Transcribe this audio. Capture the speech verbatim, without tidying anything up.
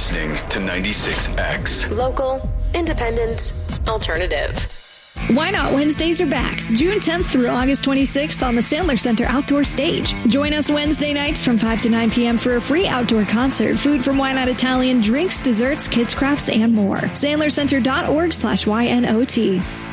listening to ninety-six X. Local, independent, alternative. Why Not Wednesdays are back, June tenth through August twenty-sixth on the Sandler Center Outdoor Stage. Join us Wednesday nights from five to nine p.m. for a free outdoor concert, food from Why Not Italian, drinks, desserts, kids crafts, and more. sandler center dot org slash Y N O T.